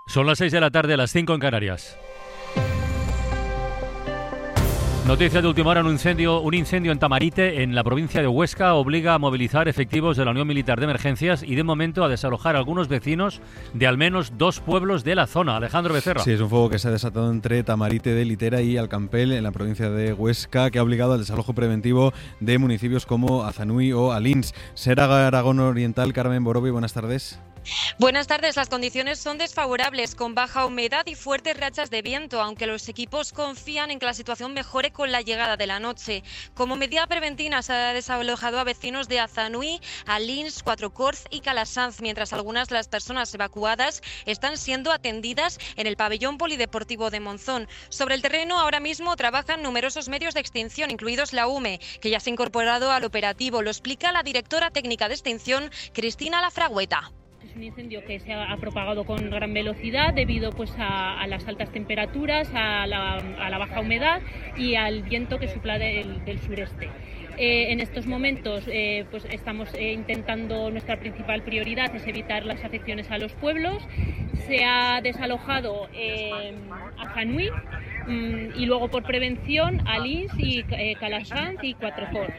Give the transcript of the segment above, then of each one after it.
Son las 6 de la tarde, las 5 en Canarias. Noticia de última hora, un incendio en Tamarite, en la provincia de Huesca, obliga a movilizar efectivos de la Unión Militar de Emergencias y de momento a desalojar a algunos vecinos de al menos 2 pueblos de la zona. Alejandro Becerra. Sí, es un fuego que se ha desatado entre Tamarite de Litera y Alcampel, en la provincia de Huesca, que ha obligado al desalojo preventivo de municipios como Azanui o Alins. Sera Aragón Oriental, Carmen Borobi, buenas tardes. Buenas tardes. Las condiciones son desfavorables, con baja humedad y fuertes rachas de viento, aunque los equipos confían en que la situación mejore con la llegada de la noche. Como medida preventiva se ha desalojado a vecinos de Azanui, Alins, Cuatro Corts y Calasanz, mientras algunas de las personas evacuadas están siendo atendidas en el pabellón polideportivo de Monzón. Sobre el terreno ahora mismo trabajan numerosos medios de extinción, incluidos la UME, que ya se ha incorporado al operativo. Lo explica la directora técnica de extinción, Cristina Lafragüeta. Es un incendio que se ha propagado con gran velocidad debido a las altas temperaturas, a la baja humedad y al viento que sopla del sureste. En estos momentos estamos intentando, nuestra principal prioridad es evitar las afecciones a los pueblos. Se ha desalojado a Zanui y luego por prevención a Lins y Calasanz y Cuatro Corts.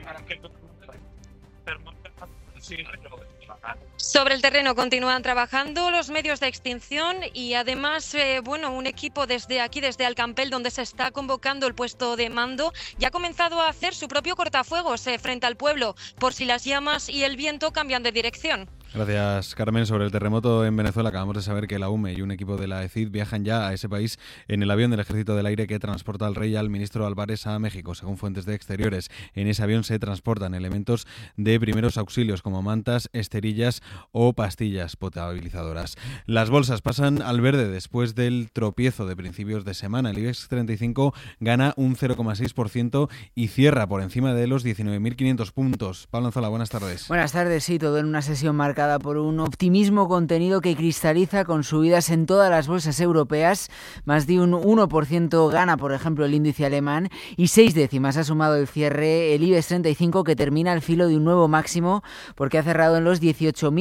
Sobre el terreno continúan trabajando los medios de extinción y además, un equipo desde Alcampel, donde se está convocando el puesto de mando, ya ha comenzado a hacer su propio cortafuegos frente al pueblo, por si las llamas y el viento cambian de dirección. Gracias, Carmen. Sobre el terremoto en Venezuela, acabamos de saber que la UME y un equipo de la ECID viajan ya a ese país en el avión del Ejército del Aire que transporta al rey y al ministro Álvarez a México. Según fuentes de exteriores, en ese avión se transportan elementos de primeros auxilios como mantas, esterillas o pastillas potabilizadoras. Las bolsas pasan al verde después del tropiezo de principios de semana. El IBEX 35 gana un 0,6% y cierra por encima de los 19.500 puntos. Pablo Anzola, buenas tardes. Buenas tardes, sí, todo en una sesión marcada por un optimismo contenido que cristaliza con subidas en todas las bolsas europeas. Más de un 1% gana, por ejemplo, el índice alemán y 6 décimas ha sumado el cierre el IBEX 35, que termina al filo de un nuevo máximo porque ha cerrado en los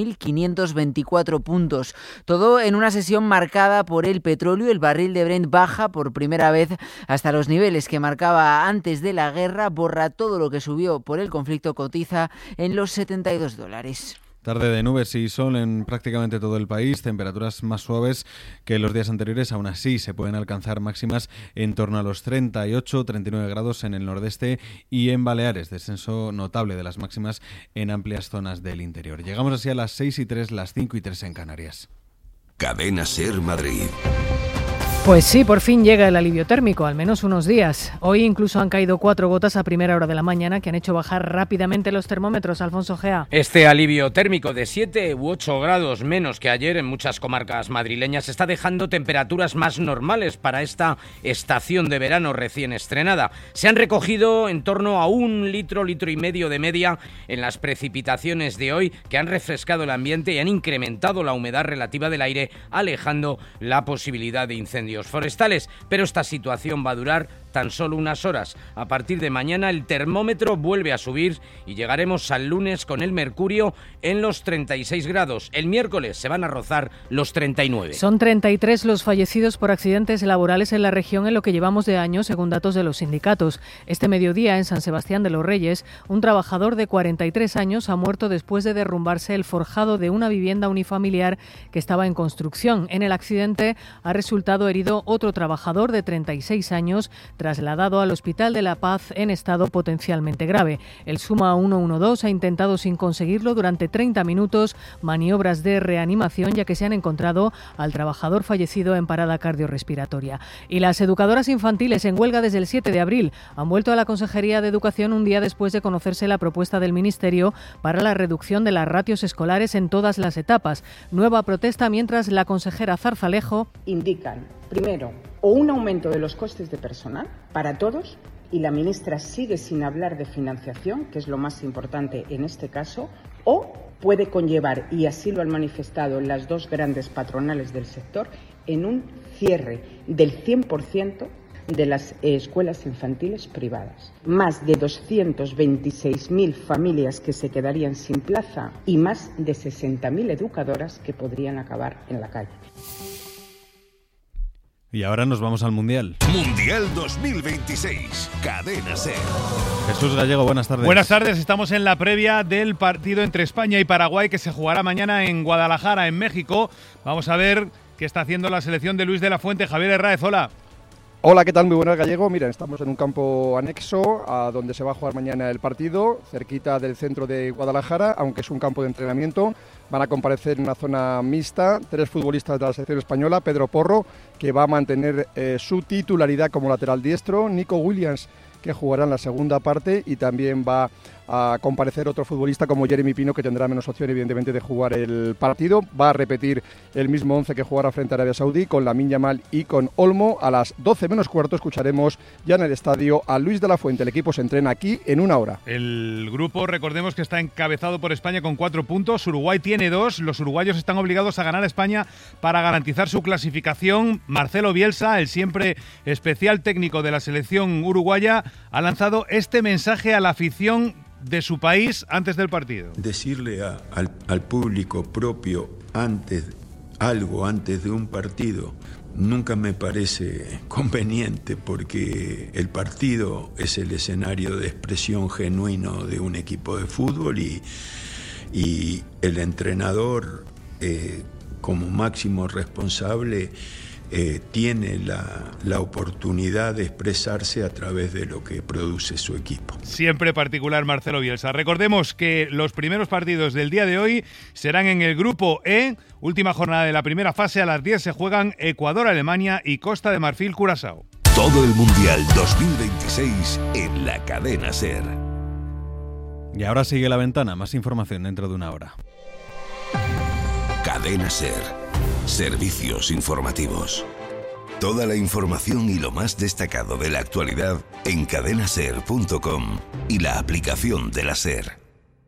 18.524 puntos. Todo en una sesión marcada por el petróleo. El barril de Brent baja por primera vez hasta los niveles que marcaba antes de la guerra, borra todo lo que subió por el conflicto, cotiza en los $72. Tarde de nubes y sol en prácticamente todo el país, temperaturas más suaves que los días anteriores. Aún así se pueden alcanzar máximas en torno a los 38-39 grados en el nordeste y en Baleares, descenso notable de las máximas en amplias zonas del interior. Llegamos así a las 6:03, las 5:03 en Canarias. Cadena SER Madrid. Pues sí, por fin llega el alivio térmico, al menos unos días. Hoy incluso han caído 4 gotas a primera hora de la mañana que han hecho bajar rápidamente los termómetros. Alfonso Gea. Este alivio térmico de 7 u 8 grados menos que ayer en muchas comarcas madrileñas está dejando temperaturas más normales para esta estación de verano recién estrenada. Se han recogido en torno a 1 litro y medio de media en las precipitaciones de hoy, que han refrescado el ambiente y han incrementado la humedad relativa del aire, alejando la posibilidad de incendios forestales, pero esta situación va a durar tan solo unas horas. A partir de mañana el termómetro vuelve a subir y llegaremos al lunes con el mercurio en los 36 grados. El miércoles se van a rozar los 39. Son 33 los fallecidos por accidentes laborales en la región en lo que llevamos de año, según datos de los sindicatos. Este mediodía, en San Sebastián de los Reyes, un trabajador de 43 años ha muerto después de derrumbarse el forjado de una vivienda unifamiliar que estaba en construcción. En el accidente ha resultado herido otro trabajador de 36 años, trasladado al Hospital de la Paz en estado potencialmente grave. El Suma 112 ha intentado, sin conseguirlo, durante 30 minutos maniobras de reanimación, ya que se han encontrado al trabajador fallecido en parada cardiorrespiratoria. Y las educadoras infantiles, en huelga desde el 7 de abril, han vuelto a la Consejería de Educación un día después de conocerse la propuesta del Ministerio para la reducción de las ratios escolares en todas las etapas. Nueva protesta mientras la consejera Zarzalejo indican, primero, o un aumento de los costes de personal para todos, y la ministra sigue sin hablar de financiación, que es lo más importante en este caso, o puede conllevar, y así lo han manifestado las dos grandes patronales del sector, en un cierre del 100% de las escuelas infantiles privadas. Más de 226.000 familias que se quedarían sin plaza y más de 60.000 educadoras que podrían acabar en la calle. Y ahora nos vamos al Mundial. Mundial 2026, Cadena SER. Jesús Gallego, buenas tardes. Buenas tardes, estamos en la previa del partido entre España y Paraguay que se jugará mañana en Guadalajara, en México. Vamos a ver qué está haciendo la selección de Luis de la Fuente. Javier Herráez, hola. Hola, ¿qué tal? Muy buenas, Gallego. Mira, estamos en un campo anexo a donde se va a jugar mañana el partido, cerquita del centro de Guadalajara, aunque es un campo de entrenamiento. Van a comparecer en una zona mixta 3 futbolistas de la selección española: Pedro Porro, que va a mantener su titularidad como lateral diestro; Nico Williams, que jugará en la segunda parte, y también va a comparecer otro futbolista como Jeremy Pino, que tendrá menos opción evidentemente de jugar el partido. Va a repetir el mismo 11 que jugará frente a Arabia Saudí, con Lamine Yamal y con Olmo. A las 12 menos cuarto escucharemos ya en el estadio a Luis de la Fuente. El equipo se entrena aquí en una hora. El grupo, recordemos que está encabezado por España con 4 puntos, Uruguay tiene 2, los uruguayos están obligados a ganar a España para garantizar su clasificación. Marcelo Bielsa, el siempre especial técnico de la selección uruguaya, ha lanzado este mensaje a la afición de su país antes del partido. Decirle al público propio antes de un partido nunca me parece conveniente, porque el partido es el escenario de expresión genuino de un equipo de fútbol y el entrenador como máximo responsable tiene la oportunidad de expresarse a través de lo que produce su equipo. Siempre particular Marcelo Bielsa. Recordemos que los primeros partidos del día de hoy serán en el grupo E, última jornada de la primera fase. A las 10 se juegan Ecuador-Alemania y Costa de Marfil-Curazao. Todo el Mundial 2026 en la Cadena SER. Y ahora sigue La Ventana, más información dentro de una hora. Cadena SER. Servicios informativos. Toda la información y lo más destacado de la actualidad en cadenaser.com y la aplicación de la SER.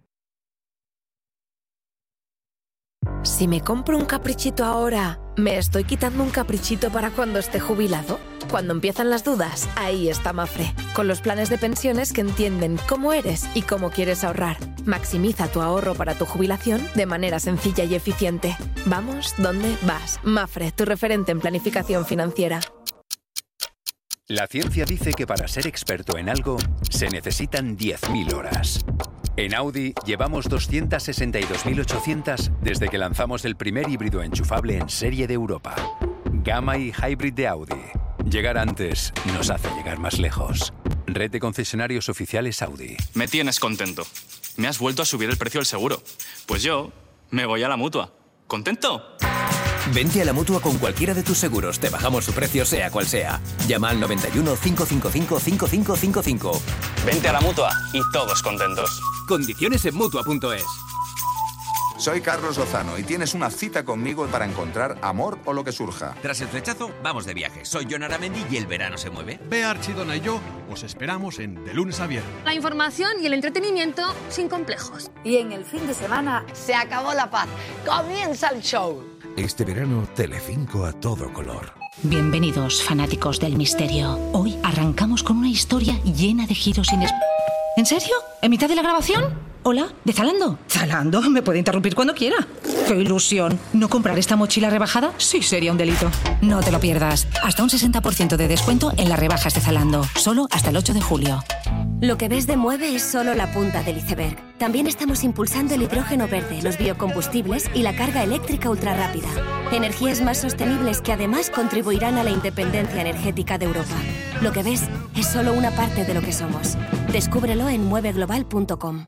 Si me compro un caprichito ahora, ¿me estoy quitando un caprichito para cuando esté jubilado? Cuando empiezan las dudas, ahí está Mafre, con los planes de pensiones que entienden cómo eres y cómo quieres ahorrar. Maximiza tu ahorro para tu jubilación de manera sencilla y eficiente. Vamos, ¿dónde vas? Mafre, tu referente en planificación financiera. La ciencia dice que para ser experto en algo se necesitan 10.000 horas. En Audi llevamos 262.800 desde que lanzamos el primer híbrido enchufable en serie de Europa. Gamma y Hybrid de Audi. Llegar antes nos hace llegar más lejos. Red de concesionarios oficiales Audi. Me tienes contento. Me has vuelto a subir el precio del seguro. Pues yo me voy a la Mutua. ¿Contento? Vente a la Mutua con cualquiera de tus seguros. Te bajamos su precio sea cual sea. Llama al 91 555 5555. Vente a la Mutua y todos contentos. Condiciones en Mutua.es. Soy Carlos Lozano y tienes una cita conmigo para encontrar amor o lo que surja. Tras el flechazo, vamos de viaje. Soy Jon Aramendi y el verano se mueve. Bea Archidona y yo os esperamos en De Lunes a Viernes. La información y el entretenimiento sin complejos. Y en el fin de semana se acabó la paz. Comienza el show. Este verano, Telecinco a todo color. Bienvenidos, fanáticos del misterio. Hoy arrancamos con una historia llena de giros inesperados. ¿En serio? ¿En mitad de la grabación? Hola, ¿de Zalando? ¿Zalando? Me puede interrumpir cuando quiera. ¡Qué ilusión! ¿No comprar esta mochila rebajada? Sí, sería un delito. No te lo pierdas. Hasta un 60% de descuento en las rebajas de Zalando. Solo hasta el 8 de julio. Lo que ves de Mueve es solo la punta del iceberg. También estamos impulsando el hidrógeno verde, los biocombustibles y la carga eléctrica ultrarrápida. Energías más sostenibles que además contribuirán a la independencia energética de Europa. Lo que ves es solo una parte de lo que somos. Descúbrelo en mueveglobal.com.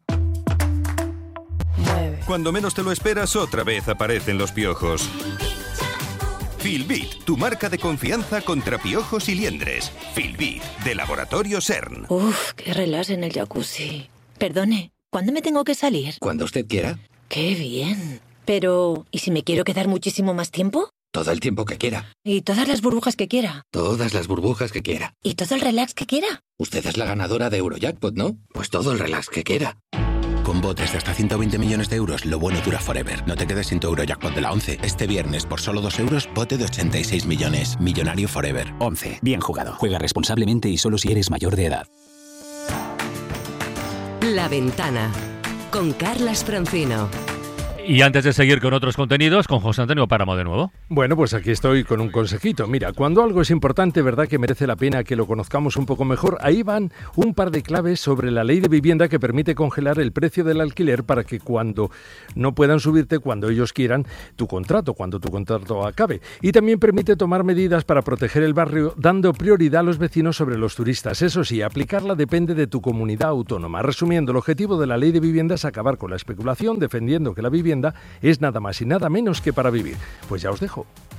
Cuando menos te lo esperas, otra vez aparecen los piojos. Filbit, tu marca de confianza contra piojos y liendres. Filbit, de Laboratorio CERN. Uf, qué relax en el jacuzzi. Perdone, ¿cuándo me tengo que salir? Cuando usted quiera. ¡Qué bien! Pero, ¿y si me quiero quedar muchísimo más tiempo? Todo el tiempo que quiera. ¿Y todas las burbujas que quiera? Todas las burbujas que quiera. ¿Y todo el relax que quiera? Usted es la ganadora de Eurojackpot, ¿no? Pues todo el relax que quiera. Con botes de hasta 120 millones de euros, lo bueno dura forever. No te quedes sin tu Eurojackpot de la 11. Este viernes, por solo 2 euros, bote de 86 millones. Millonario forever. 11. Bien jugado. Juega responsablemente y solo si eres mayor de edad. La Ventana, con Carlas Francino. Y antes de seguir con otros contenidos, con José Antonio Páramo de nuevo. Bueno, pues aquí estoy con un consejito. Mira, cuando algo es importante, ¿verdad que merece la pena que lo conozcamos un poco mejor? Ahí van un par de claves sobre la ley de vivienda que permite congelar el precio del alquiler para que cuando no puedan subirte, cuando ellos quieran, cuando tu contrato acabe. Y también permite tomar medidas para proteger el barrio, dando prioridad a los vecinos sobre los turistas. Eso sí, aplicarla depende de tu comunidad autónoma. Resumiendo, el objetivo de la ley de vivienda es acabar con la especulación, defendiendo que la vivienda es nada más y nada menos que para vivir. Pues ya os dejo.